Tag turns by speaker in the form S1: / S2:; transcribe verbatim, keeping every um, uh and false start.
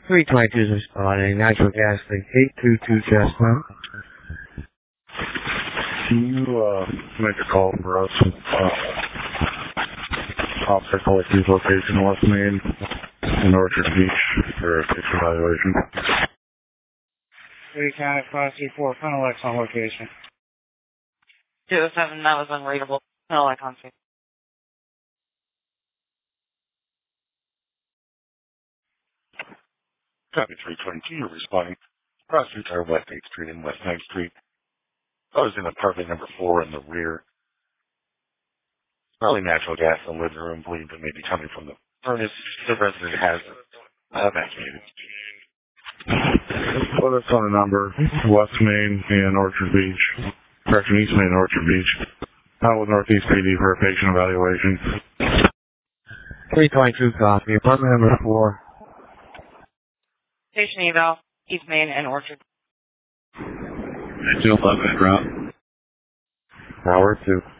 S1: three twenty-two is responding. Natural gas leak eight two two Chestnut.
S2: Can you uh, make a call for us? Uh, Officer Collective location, West Main, in Orchard Beach, for a fixed evaluation.
S3: three County five two four, Penelex on location.
S4: two oh seven, that was unreadable. Penelex on scene.
S2: Copy three twenty-two, you're responding. Prosecutor West eighth Street and West ninth Street. I was in apartment number four in the rear. Probably natural gas in the living room, believe it may be coming from the furnace. The resident has evacuated. Put us on a number, West Main and Orchard Beach. Correction, East Main and Orchard Beach. Out with Northeast P D for a patient evaluation.
S1: three twenty-two copy. Apartment number four.
S4: Station eval, East Main and Orchard.
S5: two eleven route.
S2: Hour two.